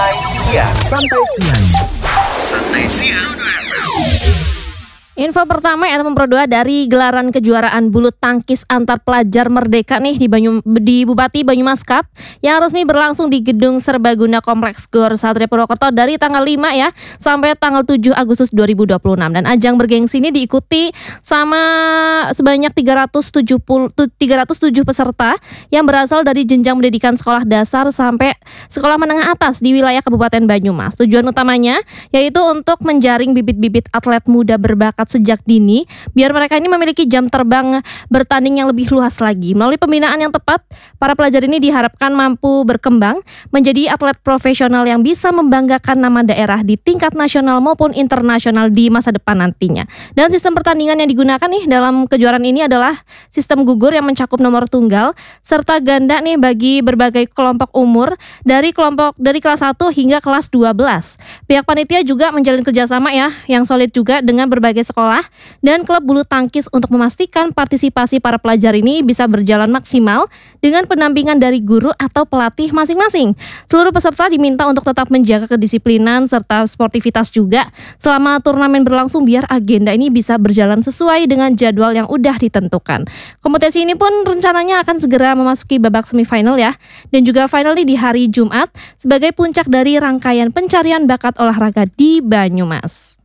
Santai siang. Info pertama atau nomor 2 dari gelaran kejuaraan bulu tangkis antar pelajar merdeka nih di Bupati Banyumas Cup yang resmi berlangsung di Gedung Serbaguna Kompleks Gor Satria Purwokerto dari tanggal 5 ya sampai tanggal 7 Agustus 2026, dan ajang bergengsi ini diikuti sama sebanyak 307 peserta yang berasal dari jenjang pendidikan sekolah dasar sampai sekolah menengah atas di wilayah Kabupaten Banyumas. Tujuan utamanya yaitu untuk menjaring bibit-bibit atlet muda berbakat sejak dini, biar mereka ini memiliki jam terbang bertanding yang lebih luas lagi. Melalui pembinaan yang tepat, para pelajar ini diharapkan mampu berkembang menjadi atlet profesional yang bisa membanggakan nama daerah di tingkat nasional maupun internasional di masa depan nantinya. Dan sistem pertandingan yang digunakan nih dalam kejuaraan ini adalah sistem gugur yang mencakup nomor tunggal serta ganda nih bagi berbagai kelompok umur dari kelas 1 hingga kelas 12. Pihak panitia juga menjalin kerjasama ya yang solid juga dengan berbagai sekolah dan klub bulu tangkis untuk memastikan partisipasi para pelajar ini bisa berjalan maksimal dengan pendampingan dari guru atau pelatih masing-masing. Seluruh peserta diminta untuk tetap menjaga kedisiplinan serta sportivitas juga selama turnamen berlangsung biar agenda ini bisa berjalan sesuai dengan jadwal yang udah ditentukan. Kompetisi ini pun rencananya akan segera memasuki babak semifinal ya, dan juga final di hari Jumat sebagai puncak dari rangkaian pencarian bakat olahraga di Banyumas.